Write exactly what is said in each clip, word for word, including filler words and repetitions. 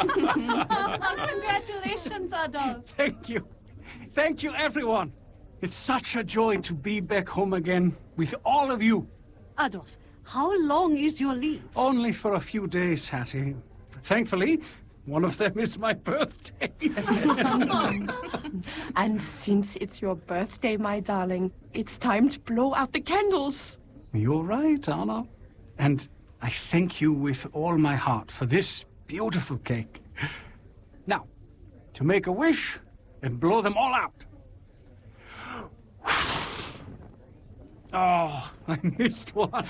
Congratulations, Adolf. Thank you. Thank you, everyone. It's such a joy to be back home again with all of you. Adolf, how long is your leave? Only for a few days, Hattie. Thankfully, one of them is my birthday. And since it's your birthday, my darling, it's time to blow out the candles. You're right, Anna. And I thank you with all my heart for this beautiful cake. Now, to make a wish and blow them all out. Oh, I missed one.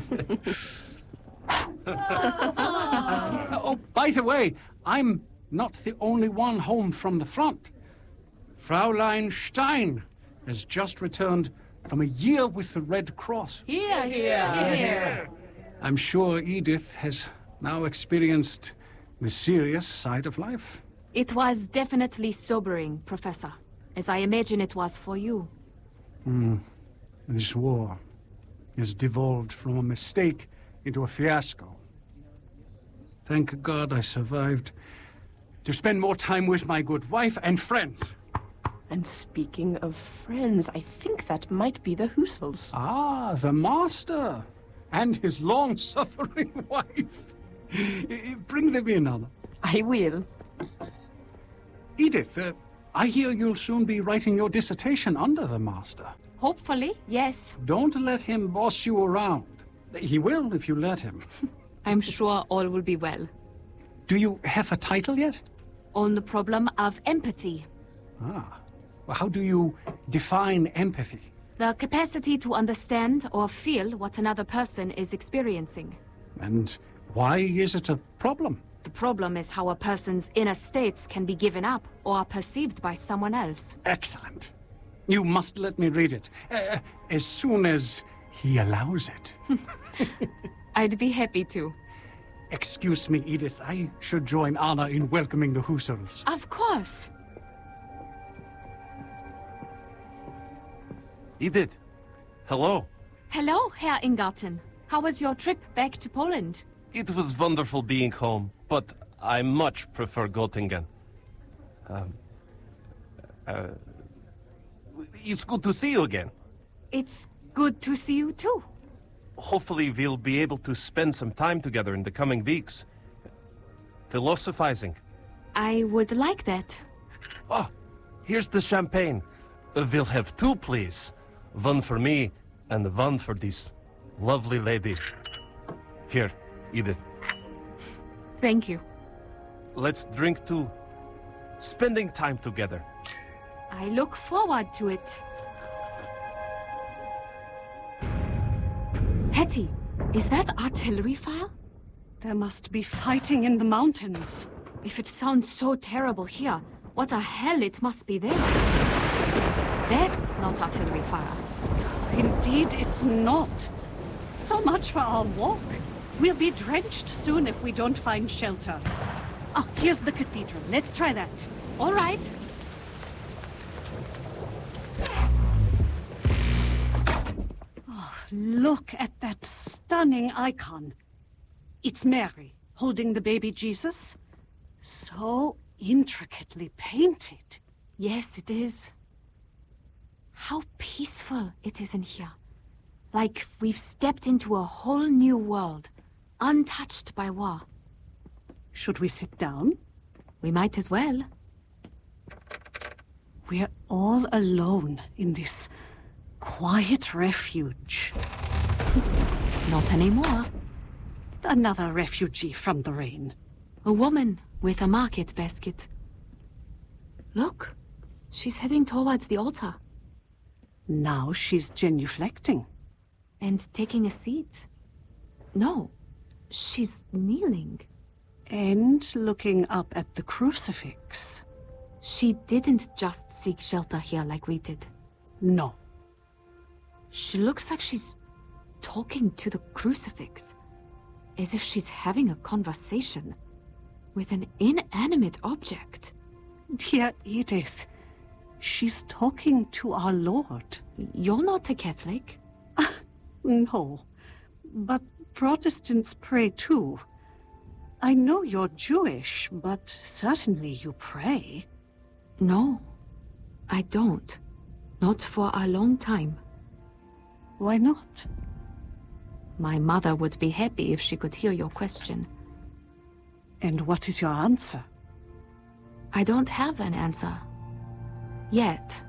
Oh, by the way, I'm not the only one home from the front. Fraulein Stein has just returned from a year with the Red Cross. Here, here, here. I'm sure Edith has now experienced the serious side of life. It was definitely sobering, Professor, as I imagine it was for you. Hmm. This war has devolved from a mistake into a fiasco. Thank God I survived to spend more time with my good wife and friends. And speaking of friends, I think that might be the Husels. Ah, the master and his long-suffering wife. Bring them in, Anna. I will. Edith, uh, I hear you'll soon be writing your dissertation under the master. Hopefully, yes. Don't let him boss you around. He will if you let him. I'm sure all will be well. Do you have a title yet? On the problem of empathy. Ah. Well, how do you define empathy? The capacity to understand or feel what another person is experiencing. And why is it a problem? The problem is how a person's inner states can be given up or are perceived by someone else. Excellent. You must let me read it, uh, as soon as he allows it. I'd be happy to. Excuse me, Edith. I should join Anna in welcoming the Husserls. Of course. Edith, hello. Hello, Herr Ingarten. How was your trip back to Poland? It was wonderful being home, but I much prefer Göttingen. Um, uh, it's good to see you again. It's good to see you too. Hopefully we'll be able to spend some time together in the coming weeks. Philosophizing. I would like that. Oh, here's the champagne. Uh, we'll have two, please. One for me, and one for this lovely lady. Here, Edith. Thank you. Let's drink to spending time together. I look forward to it. Hetty, is that artillery fire? There must be fighting in the mountains. If it sounds so terrible here, what the hell it must be there? That's not artillery fire. Indeed, it's not. So much for our walk. We'll be drenched soon if we don't find shelter. Oh, here's the cathedral. Let's try that. All right. Oh, look at that stunning icon. It's Mary, holding the baby Jesus. So intricately painted. Yes, it is. How peaceful it is in here. Like we've stepped into a whole new world, untouched by war. Should we sit down? We might as well. We're all alone in this quiet refuge. Not anymore. Another refugee from the rain. A woman with a market basket. Look, she's heading towards the altar. Now she's genuflecting. And taking a seat. No, she's kneeling. And looking up at the crucifix. She didn't just seek shelter here like we did. No. She looks like she's talking to the crucifix. As if she's having a conversation with an inanimate object. Dear Edith, she's talking to our Lord. You're not a Catholic? No, but Protestants pray too. I know you're Jewish, but certainly you pray. No, I don't. Not for a long time. Why not? My mother would be happy if she could hear your question. And what is your answer? I don't have an answer. Yet.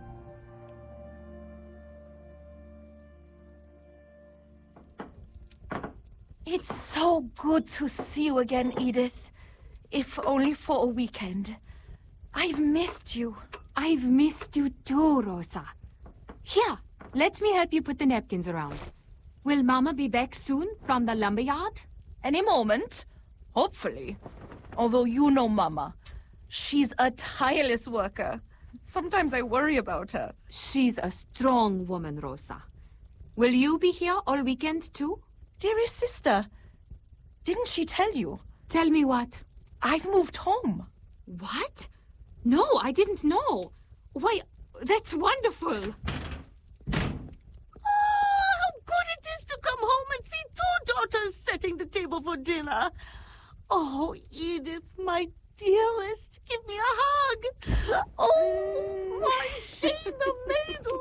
It's so good to see you again, Edith. If only for a weekend. I've missed you. I've missed you too, Rosa. Here, let me help you put the napkins around. Will Mama be back soon from the lumberyard? Any moment. Hopefully. Although you know Mama. She's a tireless worker. Sometimes I worry about her. She's a strong woman, Rosa. Will you be here all weekend too? Dearest sister, didn't she tell you? Tell me what? I've moved home. What? No, I didn't know. Why, that's wonderful. Oh, how good it is to come home and see two daughters setting the table for dinner. Oh, Edith, my dearest, give me a hug. Oh, my Shayna maiden.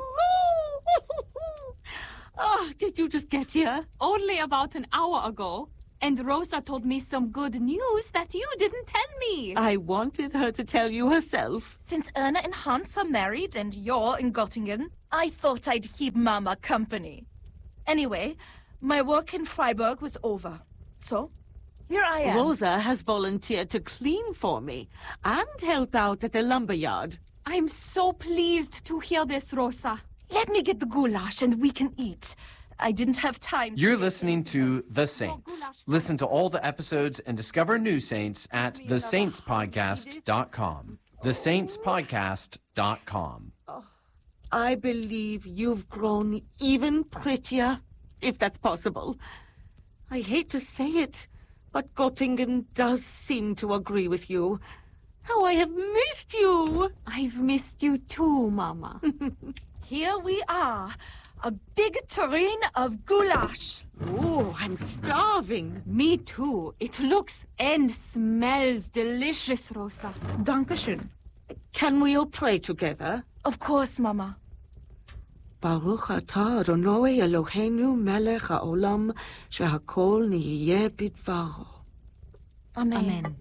Oh, did you just get here? Only about an hour ago. And Rosa told me some good news that you didn't tell me. I wanted her to tell you herself. Since Erna and Hans are married and you're in Göttingen, I thought I'd keep Mama company. Anyway, my work in Freiburg was over. So, here I am. Rosa has volunteered to clean for me and help out at the lumberyard. I'm so pleased to hear this, Rosa. Let me get the goulash and we can eat. I didn't have time. You're listening to The Saints. Listen to all the episodes and discover new saints at the saints podcast dot com. the saints podcast dot com. I believe you've grown even prettier, if that's possible. I hate to say it, but Göttingen does seem to agree with you. How I have missed you! I've missed you too, Mama. Here we are. A big tureen of goulash. Oh, I'm starving. Me too. It looks and smells delicious, Rosa. Dankeschön. Can we all pray together? Of course, Mama. Baruch atah Adonai Eloheinu melech haolam shehakol niyeh bidvaro. Amen. Amen.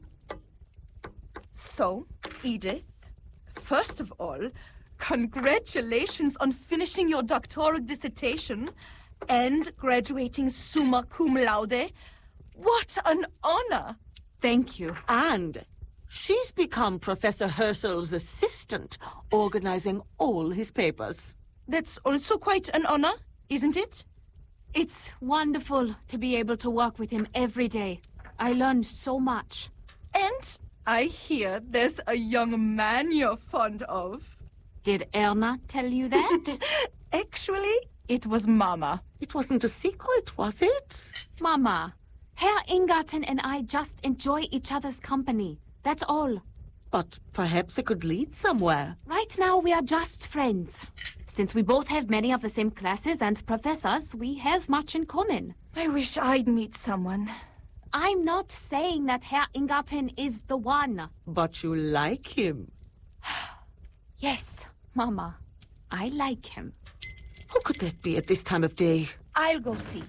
So, Edith, first of all, congratulations on finishing your doctoral dissertation and graduating summa cum laude. What an honor! Thank you. And she's become Professor Herschel's assistant, organizing all his papers. That's also quite an honor, isn't it? It's wonderful to be able to work with him every day. I learned so much. And I hear there's a young man you're fond of. Did Erna tell you that? Actually, it was Mama. It wasn't a secret, was it? Mama, Herr Ingarten and I just enjoy each other's company. That's all. But perhaps it could lead somewhere. Right now, we are just friends. Since we both have many of the same classes and professors, we have much in common. I wish I'd meet someone. I'm not saying that Herr Ingarten is the one. But you like him. Yes, Mama. I like him. Who could that be at this time of day? I'll go see.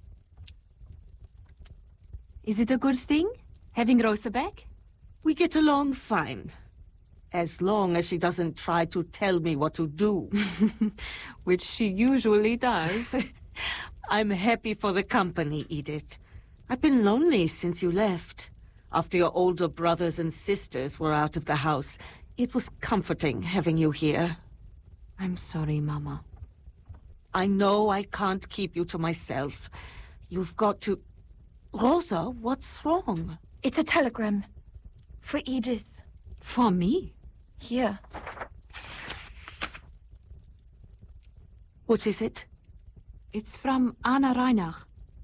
Is it a good thing, having Rosa back? We get along fine. As long as she doesn't try to tell me what to do. Which she usually does. I'm happy for the company, Edith. I've been lonely since you left. After your older brothers and sisters were out of the house, it was comforting having you here. I'm sorry, Mama. I know I can't keep you to myself. You've got to... Rosa, what's wrong? It's a telegram. For Edith. For me? Here. What is it? It's from Anna Reinach.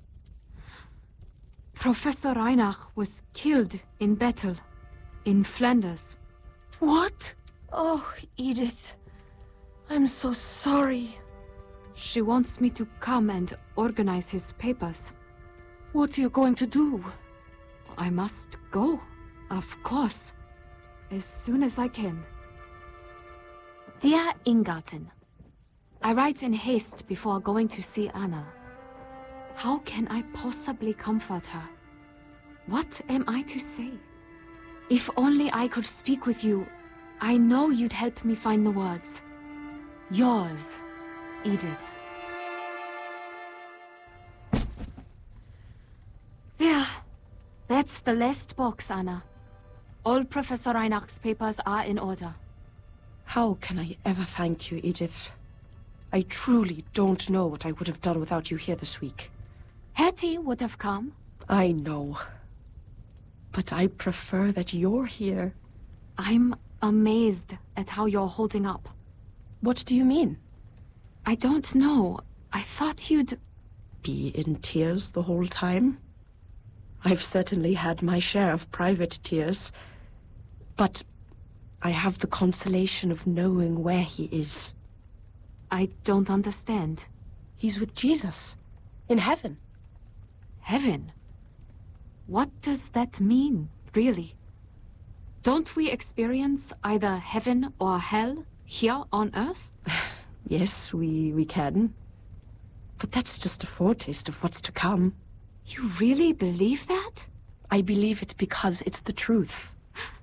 Professor Reinach was killed in battle in Flanders. What? Oh, Edith. I'm so sorry. She wants me to come and organize his papers. What are you going to do? I must go. Of course. As soon as I can. Dear Ingarten, I write in haste before going to see Anna. How can I possibly comfort her? What am I to say? If only I could speak with you, I know you'd help me find the words. Yours, Edith. There. That's the last box, Anna. All Professor Reinach's papers are in order. How can I ever thank you, Edith? I truly don't know what I would have done without you here this week. Hetty would have come. I know. But I prefer that you're here. I'm amazed at how you're holding up. What do you mean? I don't know. I thought you'd... Be in tears the whole time? I've certainly had my share of private tears. But I have the consolation of knowing where he is. I don't understand. He's with Jesus. In heaven. Heaven? What does that mean, really? Don't we experience either heaven or hell here on Earth? Yes, we, we can. But that's just a foretaste of what's to come. You really believe that? I believe it because it's the truth.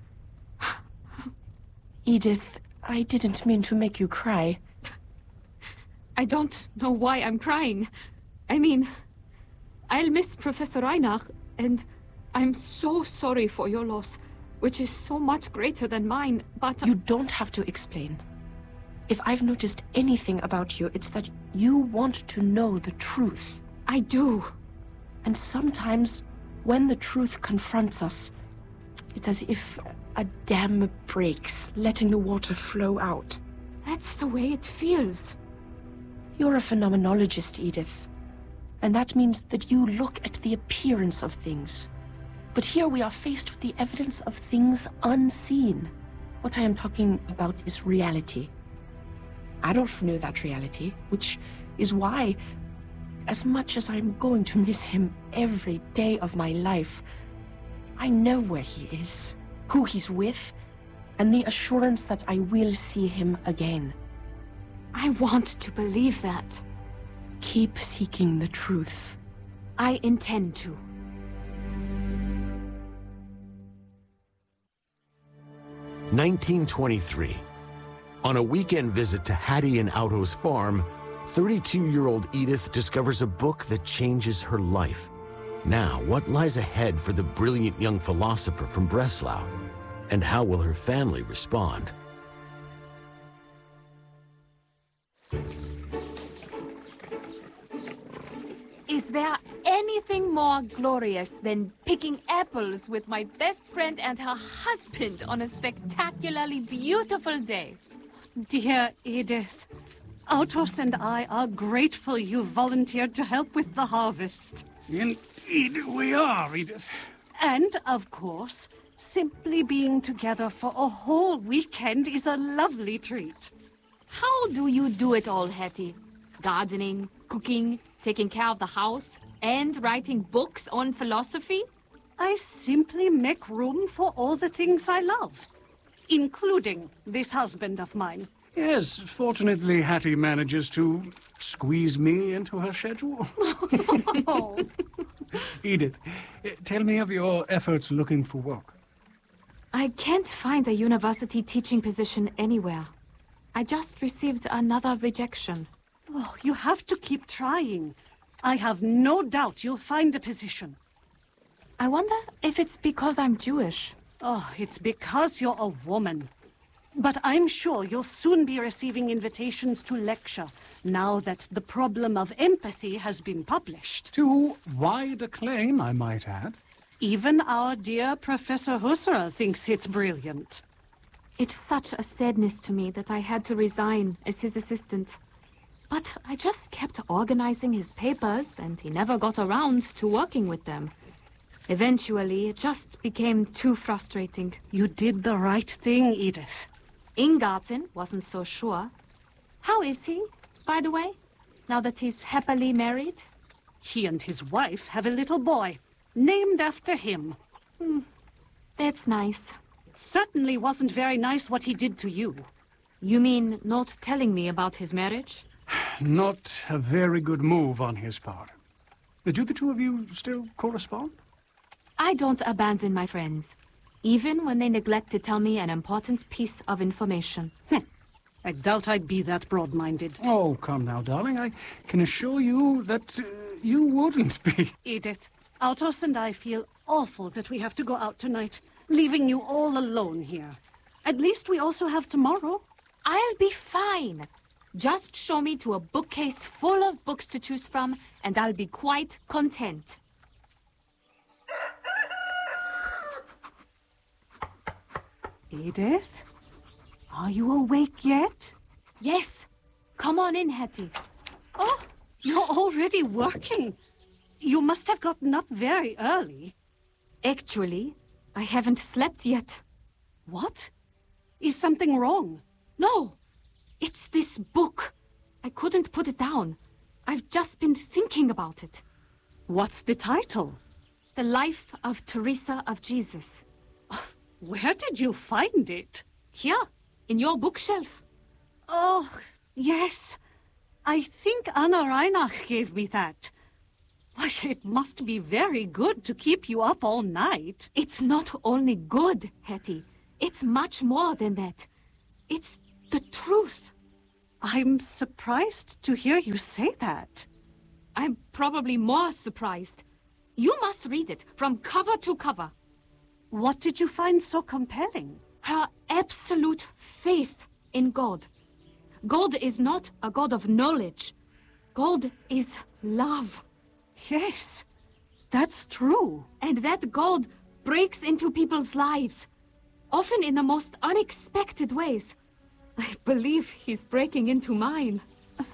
Edith, I didn't mean to make you cry. I don't know why I'm crying. I mean, I'll miss Professor Reinach, and I'm so sorry for your loss, which is so much greater than mine, but... You don't have to explain. If I've noticed anything about you, it's that you want to know the truth. I do. And sometimes, when the truth confronts us, it's as if a dam breaks, letting the water flow out. That's the way it feels. You're a phenomenologist, Edith. And that means that you look at the appearance of things. But here we are faced with the evidence of things unseen. What I am talking about is reality. Adolf knew that reality, which is why, as much as I'm going to miss him every day of my life, I know where he is, who he's with, and the assurance that I will see him again. I want to believe that. Keep seeking the truth. I intend to. nineteen twenty-three. On a weekend visit to Hattie and Auto's farm, thirty-two-year-old Edith discovers a book that changes her life. Now, what lies ahead for the brilliant young philosopher from Breslau? And how will her family respond? Is there anything more glorious than picking apples with my best friend and her husband on a spectacularly beautiful day? Dear Edith, Autos and I are grateful you volunteered to help with the harvest. Indeed we are, Edith. And, of course, simply being together for a whole weekend is a lovely treat. How do you do it all, Hattie? Gardening, cooking, taking care of the house, and writing books on philosophy? I simply make room for all the things I love, including this husband of mine. Yes, fortunately Hattie manages to squeeze me into her schedule. Oh. Edith, tell me of your efforts looking for work. I can't find a university teaching position anywhere. I just received another rejection. Oh, you have to keep trying. I have no doubt you'll find a position. I wonder if it's because I'm Jewish. Oh, it's because you're a woman. But I'm sure you'll soon be receiving invitations to lecture, now that The Problem of Empathy has been published. To wide acclaim, I might add. Even our dear Professor Husserl thinks it's brilliant. It's such a sadness to me that I had to resign as his assistant. But I just kept organizing his papers, and he never got around to working with them. Eventually, it just became too frustrating. You did the right thing, Edith. Ingarten wasn't so sure. How is he, by the way, now that he's happily married? He and his wife have a little boy, named after him. That's nice. It certainly wasn't very nice what he did to you. You mean not telling me about his marriage? Not a very good move on his part. Do the two of you still correspond? I don't abandon my friends, even when they neglect to tell me an important piece of information. I doubt I'd be that broad-minded. Oh, come now, darling. I can assure you that uh, you wouldn't be. Edith, Autos and I feel awful that we have to go out tonight, leaving you all alone here. At least we also have tomorrow. I'll be fine. Just show me to a bookcase full of books to choose from, and I'll be quite content. Edith? Are you awake yet? Yes. Come on in, Hetty. Oh, you're already working. You must have gotten up very early. Actually, I haven't slept yet. What? Is something wrong? No. It's this book. I couldn't put it down. I've just been thinking about it. What's the title? The Life of Teresa of Jesus. Where did you find it? Here, in your bookshelf. Oh, yes. I think Anna Reinach gave me that. Why, it must be very good to keep you up all night. It's not only good, Hetty. It's much more than that. It's the truth. I'm surprised to hear you say that. I'm probably more surprised. You must read it from cover to cover. What did you find so compelling? Her absolute faith in God. God is not a God of knowledge. God is love. Yes, that's true. And that God breaks into people's lives, often in the most unexpected ways. I believe he's breaking into mine. Uh,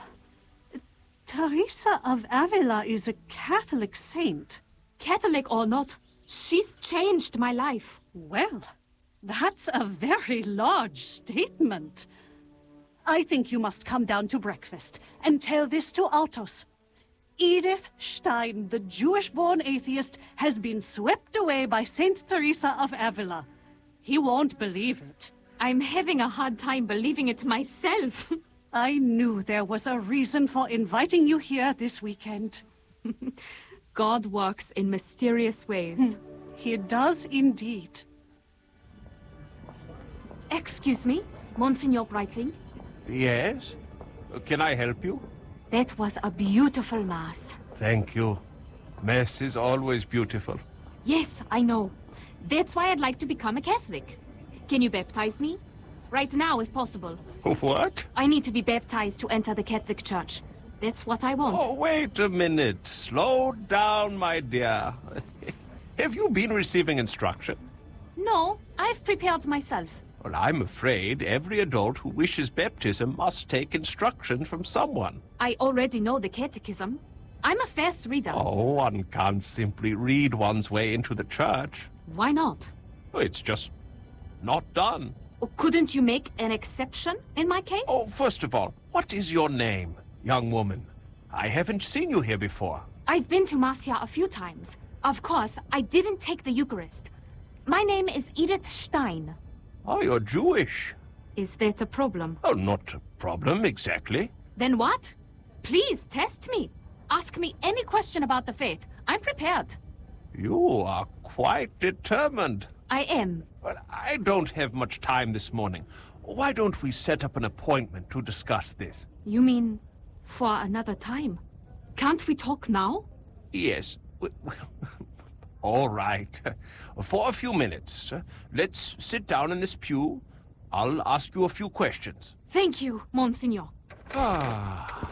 Teresa of Avila is a Catholic saint. Catholic or not, she's changed my life. Well, that's a very large statement. I think you must come down to breakfast and tell this to Autos. Edith Stein, the Jewish-born atheist, has been swept away by Saint Teresa of Avila. He won't believe it. I'm having a hard time believing it myself. I knew there was a reason for inviting you here this weekend. God works in mysterious ways. He does indeed. Excuse me, Monsignor Breitling? Yes? Can I help you? That was a beautiful Mass. Thank you. Mass is always beautiful. Yes, I know. That's why I'd like to become a Catholic. Can you baptize me? Right now, if possible. What? I need to be baptized to enter the Catholic Church. That's what I want. Oh, wait a minute. Slow down, my dear. Have you been receiving instruction? No, I've prepared myself. Well, I'm afraid every adult who wishes baptism must take instruction from someone. I already know the catechism. I'm a fast reader. Oh, one can't simply read one's way into the church. Why not? It's just not done. Couldn't you make an exception in my case? Oh, first of all, what is your name, young woman? I haven't seen you here before. I've been to Mass here a few times. Of course, I didn't take the Eucharist. My name is Edith Stein. Oh, you're Jewish. Is that a problem? Oh, not a problem, exactly. Then what? Please test me. Ask me any question about the faith. I'm prepared. You are quite determined. I am. But I don't have much time this morning. Why don't we set up an appointment to discuss this? You mean for another time? Can't we talk now? Yes. All right. For a few minutes. Let's sit down in this pew. I'll ask you a few questions. Thank you, Monsignor. Ah.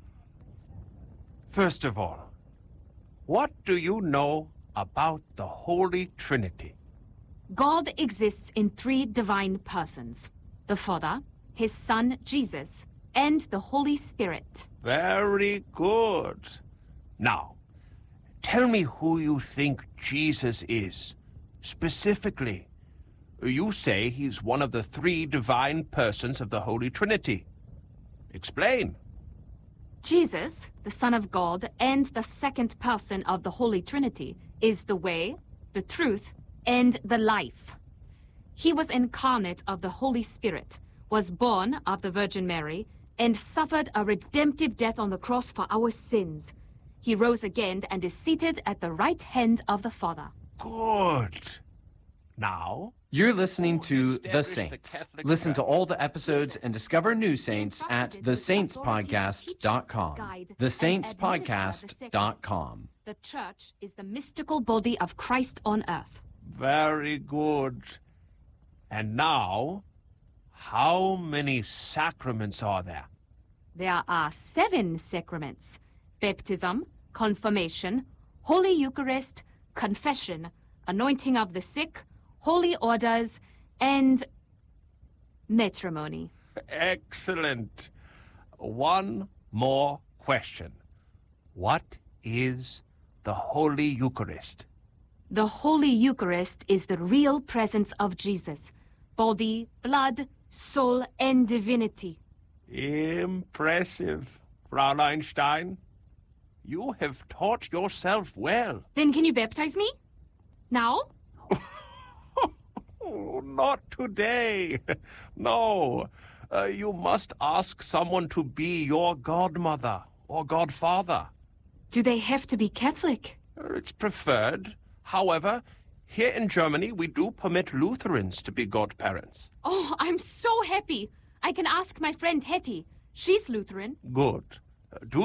First of all, what do you know about the Holy Trinity? God exists in three divine persons. The Father, His Son, Jesus, and the Holy Spirit. Very good. Now, tell me who you think Jesus is. Specifically, you say he's one of the three divine persons of the Holy Trinity. Explain. Jesus, the Son of God and the second person of the Holy Trinity, is the way, the truth, and the life. He was incarnate of the Holy Spirit, was born of the Virgin Mary, and suffered a redemptive death on the cross for our sins. He rose again and is seated at the right hand of the Father. Good. Now, You're listening to The established the Saints. Catholic Listen to Church. all the episodes and discover new saints at the saints podcast dot com. the saints podcast dot com. The Church is the mystical body of Christ on earth. very good. And now, how many sacraments are there? There are seven sacraments: baptism, confirmation, Holy Eucharist, confession, anointing of the sick, holy orders, and matrimony. Excellent. One more question. What is the Holy Eucharist? The Holy Eucharist is the real presence of Jesus, body, blood, soul, and divinity. Impressive, Fraulein Stein. You have taught yourself well. Then can you baptize me? Now? Oh, not today. No. Uh, you must ask someone to be your godmother or godfather. Do they have to be Catholic? Uh, It's preferred. However, here in Germany, we do permit Lutherans to be godparents. Oh, I'm so happy. I can ask my friend Hetty. She's Lutheran. Good. Uh, do